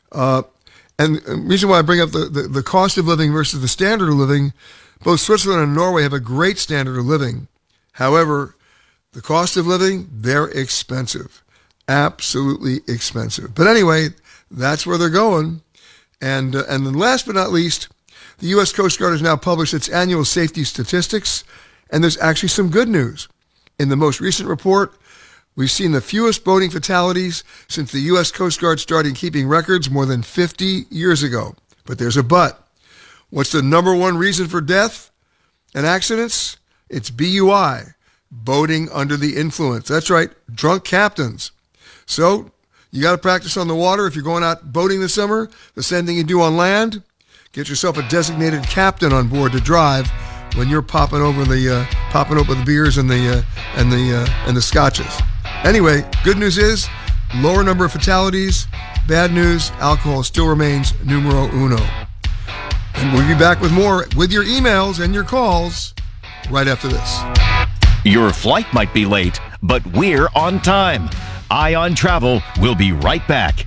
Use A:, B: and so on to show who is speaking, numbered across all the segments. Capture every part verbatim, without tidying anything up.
A: Uh, and the reason why I bring up the, the, the cost of living versus the standard of living, both Switzerland and Norway have a great standard of living. However, the cost of living, they're expensive. Absolutely expensive. But anyway, that's where they're going. And uh, and then last but not least, the U S Coast Guard has now published its annual safety statistics, and there's actually some good news. In the most recent report, we've seen the fewest boating fatalities since the U S Coast Guard started keeping records more than fifty years ago. But there's a but. What's the number one reason for death and accidents? It's B U I, boating under the influence. That's right, drunk captains. So you got to practice on the water. If you're going out boating this summer, the same thing you do on land, get yourself a designated captain on board to drive when you're popping over the uh, popping open the beers and the uh, and the uh, and the scotches. Anyway, good news is lower number of fatalities. Bad news, alcohol still remains numero uno. And we'll be back with more with your emails and your calls right after this.
B: Your flight might be late, but we're on time. Ion Travel will be right back.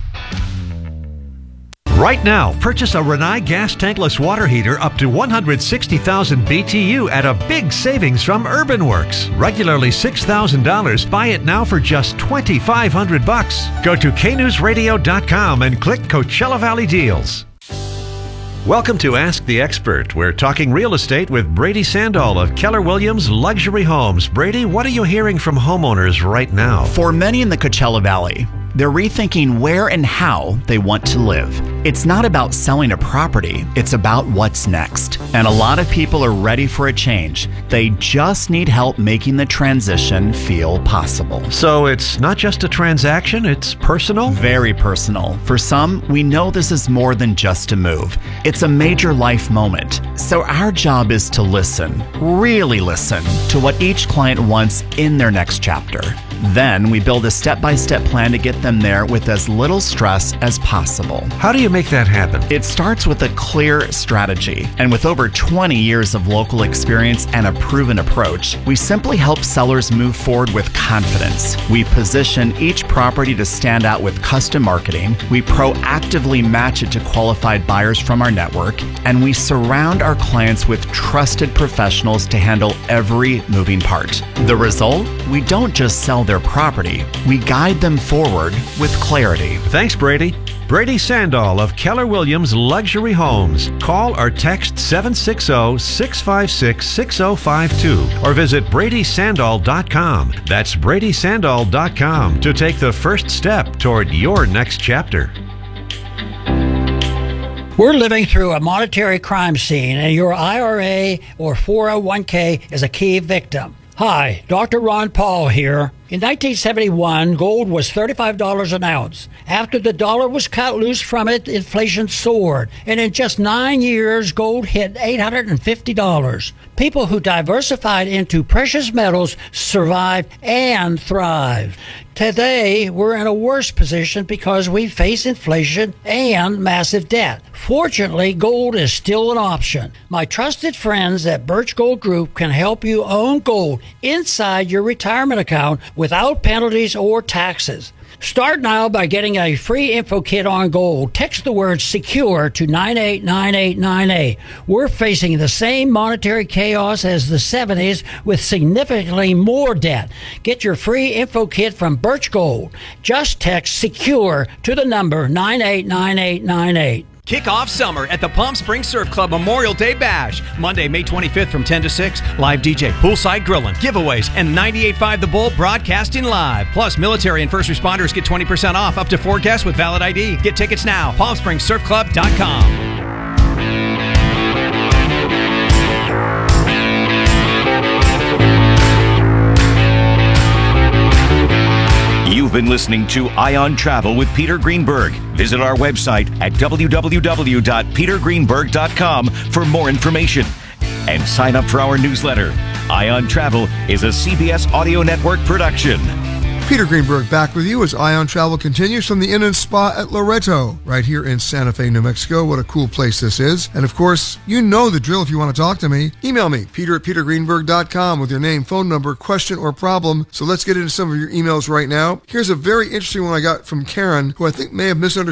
C: Right now, purchase a Rinnai gas tankless water heater up to one hundred sixty thousand B T U at a big savings from UrbanWorks. Regularly six thousand dollars. Buy it now for just twenty-five hundred bucks. Go to K news radio dot com and click Coachella Valley Deals. Welcome to Ask the Expert. We're talking real estate with Brady Sandall of Keller Williams Luxury Homes. Brady, what are you hearing from homeowners right now?
D: For many in the Coachella Valley, they're rethinking where and how they want to live. It's not about selling a property, it's about what's next. And a lot of people are ready for a change. They just need help making the transition feel possible.
C: So it's not just a transaction, it's personal?
D: Very personal. For some, we know this is more than just a move. It's a major life moment. So our job is to listen, really listen, to what each client wants in their next chapter. Then we build a step-by-step plan to get them there with as little stress as possible.
C: How do you make that happen?
D: It starts with a clear strategy. And with over twenty years of local experience and a proven approach, we simply help sellers move forward with confidence. We position each property to stand out with custom marketing. We proactively match it to qualified buyers from our network. And we surround our clients with trusted professionals to handle every moving part. The result? We don't just sell their property. We guide them forward with clarity.
C: Thanks, Brady. Brady Sandall of Keller Williams Luxury Homes. Call or text seven six zero, six five six, six zero five two or visit Brady Sandall dot com. That's Brady Sandall dot com to take the first step toward your next chapter.
E: We're living through a monetary crime scene, and your I R A or four oh one k is a key victim. Hi, Doctor Ron Paul here. In nineteen seventy-one, gold was thirty-five dollars an ounce. After the dollar was cut loose from it, inflation soared. And in just nine years, gold hit eight hundred fifty dollars. People who diversified into precious metals survived and thrived. Today, we're in a worse position because we face inflation and massive debt. Fortunately, gold is still an option. My trusted friends at Birch Gold Group can help you own gold inside your retirement account without penalties or taxes. Start now by getting a free info kit on gold. Text the word SECURE to nine eight nine eight nine eight. We're facing the same monetary chaos as the seventies with significantly more debt. Get your free info kit from Birch Gold. Just text SECURE to the number nine eight nine eight nine eight.
F: Kick off summer at the Palm Springs Surf Club Memorial Day Bash. Monday, May twenty-fifth from ten to six. Live D J, poolside grilling, giveaways, and ninety-eight point five The Bull broadcasting live. Plus, military and first responders get twenty percent off up to four guests with valid I D. Get tickets now. palm springs surf club dot com.
B: You've been listening to Ion Travel with Peter Greenberg. Visit our website at w w w dot peter greenberg dot com for more information. And sign up for our newsletter. Ion Travel is a C B S Audio Network production.
A: Peter Greenberg back with you as Ion Travel continues from the Inn and Spa at Loreto, right here in Santa Fe, New Mexico. What a cool place this is. And of course, you know the drill if you want to talk to me. Email me, peter at peter greenberg dot com with your name, phone number, question, or problem. So let's get into some of your emails right now. Here's a very interesting one I got from Karen, who I think may have misunderstood